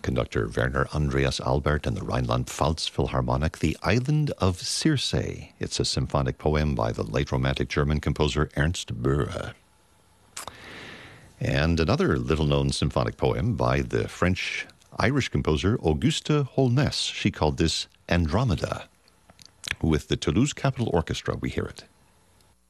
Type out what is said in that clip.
conductor Werner Andreas Albert and the Rhineland-Pfalz Philharmonic, The Island of Circe. It's a symphonic poem by the late Romantic German composer Ernst Böhre. And another little-known symphonic poem by the French-Irish composer Auguste Holness. She called this Andromeda. With the Toulouse Capitol Orchestra, we hear it.